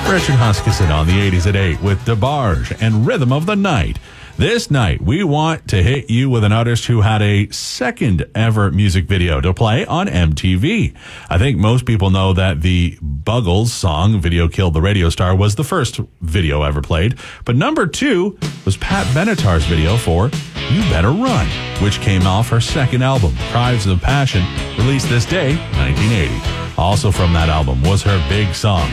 Richard Huskisson on the 80s at 8 with DeBarge and Rhythm of the Night. This night, we want to hit you with an artist who had a second ever music video to play on MTV. I think most people know that the Buggles song, Video Killed the Radio Star, was the first video ever played. But number 2 was Pat Benatar's video for You Better Run, which came off her second album, Cries of Passion, released this day, 1980. Also from that album was her big song,